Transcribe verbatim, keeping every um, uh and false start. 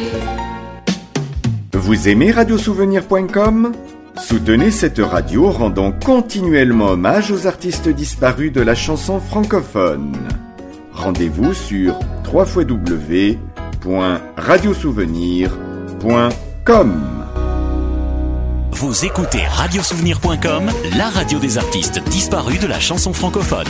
Vous aimez radiosouvenir point com ? Soutenez cette radio rendant continuellement hommage aux artistes disparus de la chanson francophone. Rendez-vous sur w w w point radiosouvenir point com. Vous écoutez radiosouvenir point com, la radio des artistes disparus de la chanson francophone.